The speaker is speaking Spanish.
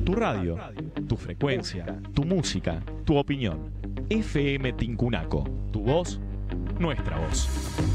Tu radio, tu frecuencia, tu música, tu opinión. FM Tincunaco. Tu voz, nuestra voz.